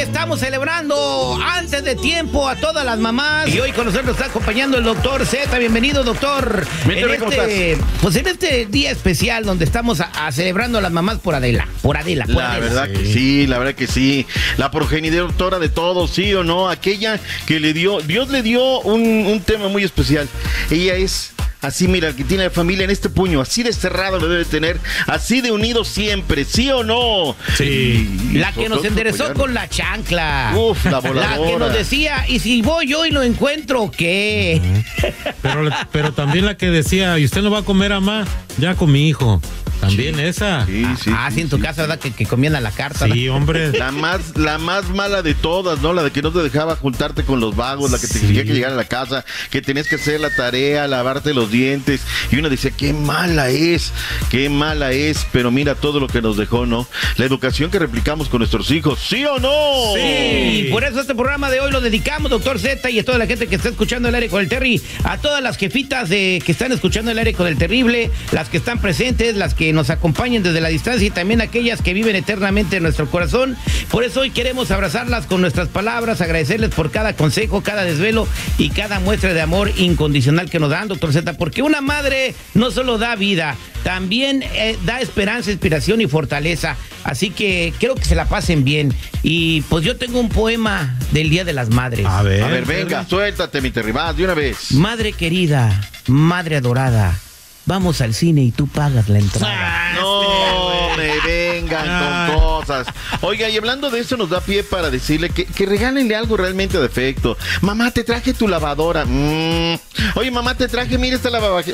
estamos celebrando antes de tiempo a todas las mamás. Y hoy con nosotros está acompañando el doctor Z. Bienvenido, doctor. Pues en este día especial donde estamos celebrando a las mamás por Adela. La verdad que sí. La progenitora de todos, ¿sí o no? Aquella que Dios le dio un tema muy especial. Ella es así, mira, que tiene familia en este puño, así de cerrado lo debe tener, así de unido siempre, ¿sí o no? Sí. La que nos enderezó con la chancla. Uf, la voladora. La que nos decía, ¿y si voy yo y lo encuentro, qué? Pero también la que decía, ¿y usted no va a comer, mamá? Ya con mi hijo. También sí, esa. Sí, en tu casa, ¿verdad? Que comían a la carta. Sí, hombre. La más mala de todas, ¿no? La de que no te dejaba juntarte con los vagos, la que te exigía que llegara a la casa, que tenías que hacer la tarea, lavarte los dientes. Y uno decía, qué mala es, pero mira todo lo que nos dejó, ¿no? La educación que replicamos con nuestros hijos, ¿sí o no? Sí, por eso este programa de hoy lo dedicamos, doctor Z, y a toda la gente que está escuchando el aire con el Terry, a todas las jefitas que están escuchando el aire con el terrible, las que están presentes, las que nos acompañen desde la distancia y también aquellas que viven eternamente en nuestro corazón. Por eso hoy queremos abrazarlas con nuestras palabras, agradecerles por cada consejo, cada desvelo y cada muestra de amor incondicional que nos dan, doctor Z, porque una madre no solo da vida, también da esperanza, inspiración y fortaleza. Así que quiero que se la pasen bien. Y pues yo tengo un poema del Día de las Madres. A ver, venga, suéltate, mi Terry, vas de una vez. Madre querida, madre adorada, vamos al cine y tú pagas la entrada. No me vengan con cosas. Oiga, y hablando de eso nos da pie para decirle que regálenle algo realmente de afecto. Mamá, te traje tu lavadora. Oye, mamá, te traje, mira esta lavavajilla.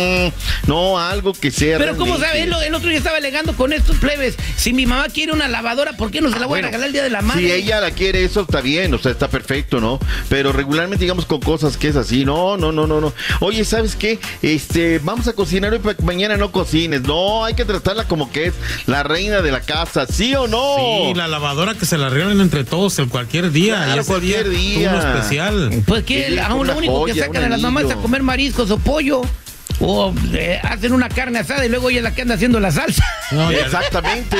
No, algo que sea. Pero ¿cómo sabes? El otro día estaba alegando con estos plebes. Si mi mamá quiere una lavadora, ¿por qué no se la voy a regalar el Día de la Madre? Si ella la quiere, eso está bien, o sea, está perfecto, ¿no? Pero regularmente, digamos, con cosas que es así. No. Oye, ¿sabes qué? Vamos a cocinar hoy para que mañana no cocines. No, hay que tratarla como que es la reina de la casa, ¿sí o no? Sí, la lavadora que se la regalen entre todos en cualquier día. Claro, y ese cualquier día. Uno especial. Pues que aún lo único que sacan a las mamás es a comer mariscos o pollo. O hacen una carne asada y luego ella es la que anda haciendo la salsa. No, exactamente.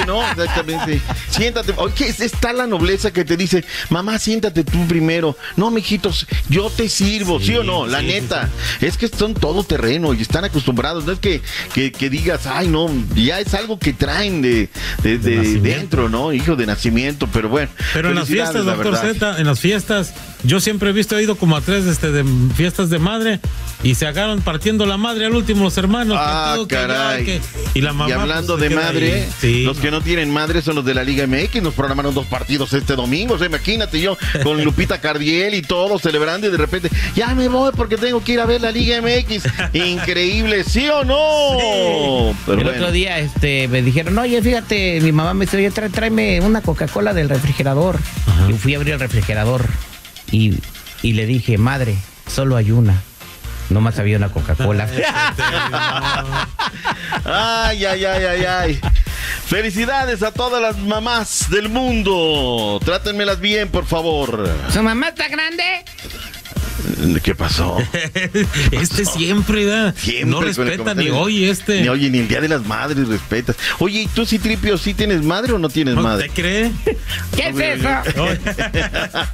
Siéntate. Oye, está la nobleza que te dice, mamá, siéntate tú primero. No, mijitos, yo te sirvo, ¿sí o no? La neta. Sí. Es que son todo terreno y están acostumbrados. No es que digas, ay, no, ya es algo que traen de dentro, ¿no? Hijo de nacimiento, pero bueno. Pero en las fiestas, doctor Z, en las fiestas, yo siempre he ido como a 3 de fiestas de madre y se agarran partiendo la madre al último los hermanos. Caray. Y la mamá. Y hablando de madre, los que no tienen madre son los de la Liga MX. Nos programaron 2 partidos este domingo. O sea, imagínate yo con Lupita Cardiel y todo celebrando y de repente, ya me voy porque tengo que ir a ver la Liga MX. Increíble, ¿sí o no? Sí. Pero otro día me dijeron, oye, fíjate, mi mamá me dice, oye, tráeme una Coca-Cola del refrigerador. Ajá. Y fui a abrir el refrigerador y le dije, madre, solo hay una. Nomás había una Coca-Cola. Ay. Felicidades a todas las mamás del mundo. Trátenmelas bien, por favor. ¿Su mamá está grande? ¿Qué pasó? Siempre, ¿verdad? Siempre no respeta ni hoy Ni oye, ni el Día de las Madres respetas. Oye, ¿y tú, Citripio, sí tienes madre o no tienes madre? ¿Te cree? ¿Qué es eso?